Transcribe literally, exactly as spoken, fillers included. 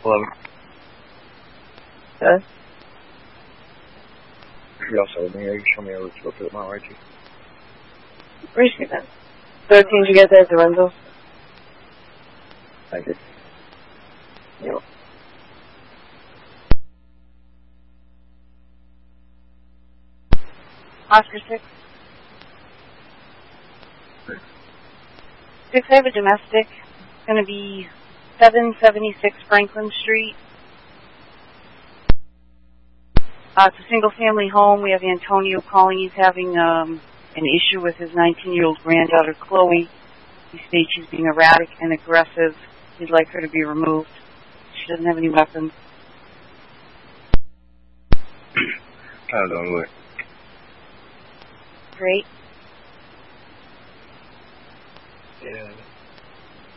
Hello. Yes. You also me. You show me over to go to my right. Appreciate that. thirteen, did you get that at the rental? Thank you. Yep. Oscar six. Six, I have a domestic. It's going to be seven seventy-six Franklin Street. Uh, it's a single-family home. We have Antonio calling. He's having um, an issue with his nineteen-year-old granddaughter, Chloe. He states she's being erratic and aggressive. He'd like her to be removed. She doesn't have any weapons. How's it look? Great. Yeah.